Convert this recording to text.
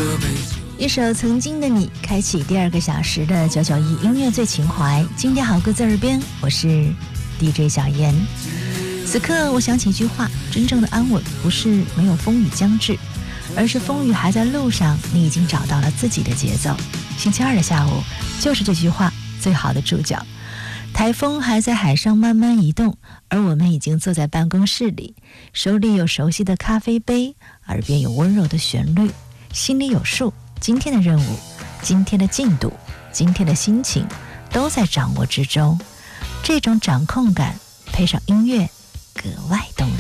一首曾经的你，开启第2个小时的991音乐最情怀。今天好歌在耳边，我是 DJ 小妍。此刻我想起一句话，真正的安稳不是没有风雨将至，而是风雨还在路上，你已经找到了自己的节奏。星期2的下午，就是这句话最好的注脚。台风还在海上慢慢移动，而我们已经坐在办公室里，手里有熟悉的咖啡杯，耳边有温柔的旋律，心里有数。今天的任务，今天的进度，今天的心情都在掌握之中。这种掌控感配上音乐，格外动